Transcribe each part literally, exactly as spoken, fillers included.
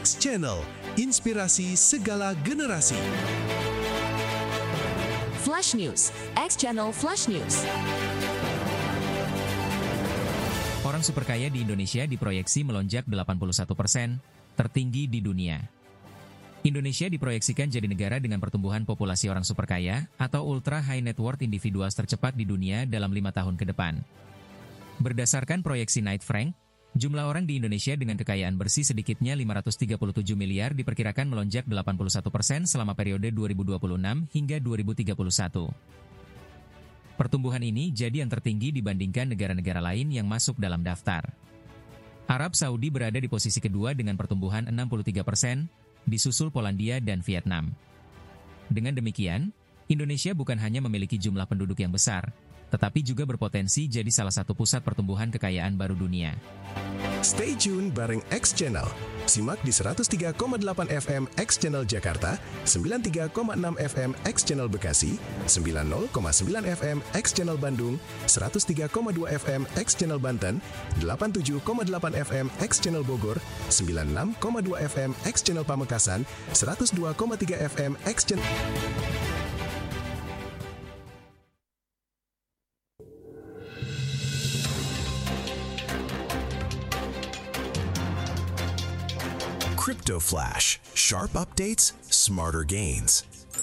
X Channel, inspirasi segala generasi. Flash News, X Channel Flash News. Orang superkaya di Indonesia diproyeksi melonjak delapan puluh satu persen, tertinggi di dunia. Indonesia diproyeksikan jadi negara dengan pertumbuhan populasi orang superkaya atau ultra high net worth individuals tercepat di dunia dalam lima tahun ke depan. Berdasarkan proyeksi Knight Frank, jumlah orang di Indonesia dengan kekayaan bersih sedikitnya lima ratus tiga puluh tujuh miliar diperkirakan melonjak delapan puluh satu persen selama periode dua ribu dua puluh enam hingga dua ribu tiga puluh satu. Pertumbuhan ini jadi yang tertinggi dibandingkan negara-negara lain yang masuk dalam daftar. Arab Saudi berada di posisi kedua dengan pertumbuhan enam puluh tiga persen, disusul Polandia dan Vietnam. Dengan demikian, Indonesia bukan hanya memiliki jumlah penduduk yang besar, tetapi juga berpotensi jadi salah satu pusat pertumbuhan kekayaan baru dunia. Stay tune bareng X Channel. Simak di seratus tiga koma delapan F M X Channel Jakarta, sembilan puluh tiga koma enam F M X Channel Bekasi, sembilan puluh koma sembilan F M X Channel Bandung, seratus tiga koma dua F M X Channel Banten, delapan puluh tujuh koma delapan F M X Channel Bogor, sembilan puluh enam koma dua F M X Channel Pamekasan, seratus dua koma tiga F M X Channel Crypto Flash, sharp updates, smarter gains.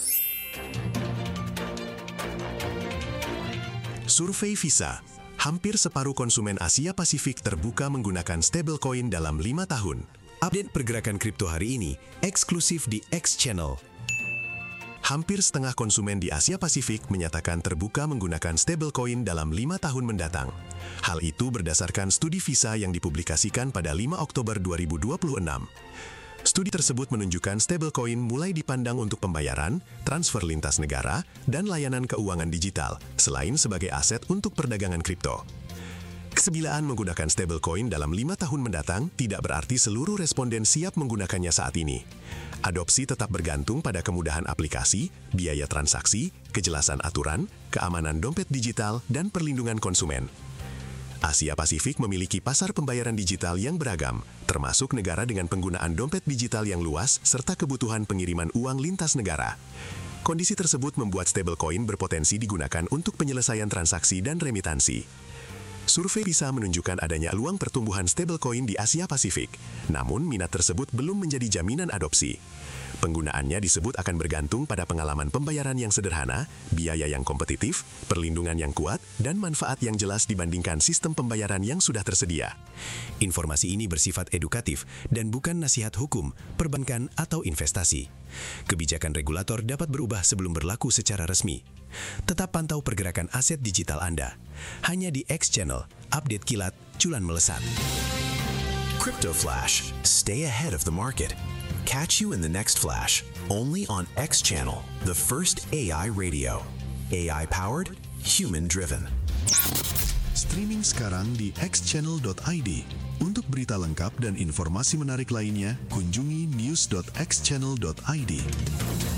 Survei Visa, hampir separuh konsumen Asia Pasifik terbuka menggunakan stablecoin dalam lima tahun. Update pergerakan kripto hari ini, eksklusif di X Channel. Hampir setengah konsumen di Asia Pasifik menyatakan terbuka menggunakan stablecoin dalam lima tahun mendatang. Hal itu berdasarkan studi Visa yang dipublikasikan pada lima Oktober dua ribu dua puluh enam. Studi tersebut menunjukkan stablecoin mulai dipandang untuk pembayaran, transfer lintas negara, dan layanan keuangan digital, selain sebagai aset untuk perdagangan kripto. Kesebilaan menggunakan stablecoin dalam lima tahun mendatang tidak berarti seluruh responden siap menggunakannya saat ini. Adopsi tetap bergantung pada kemudahan aplikasi, biaya transaksi, kejelasan aturan, keamanan dompet digital, dan perlindungan konsumen. Asia Pasifik memiliki pasar pembayaran digital yang beragam, termasuk negara dengan penggunaan dompet digital yang luas serta kebutuhan pengiriman uang lintas negara. Kondisi tersebut membuat stablecoin berpotensi digunakan untuk penyelesaian transaksi dan remitansi. Survei Visa menunjukkan adanya peluang pertumbuhan stablecoin di Asia Pasifik, namun minat tersebut belum menjadi jaminan adopsi. Penggunaannya disebut akan bergantung pada pengalaman pembayaran yang sederhana, biaya yang kompetitif, perlindungan yang kuat, dan manfaat yang jelas dibandingkan sistem pembayaran yang sudah tersedia. Informasi ini bersifat edukatif dan bukan nasihat hukum, perbankan, atau investasi. Kebijakan regulator dapat berubah sebelum berlaku secara resmi. Tetap pantau pergerakan aset digital Anda. Hanya di X Channel, update kilat, cuan melesat. Crypto Flash, stay ahead of the market. Catch you in the next flash, only on X Channel, the first A I radio. A I-powered, human-driven. Streaming sekarang di x channel dot i d. Untuk berita lengkap dan informasi menarik lainnya, kunjungi news dot x channel dot i d.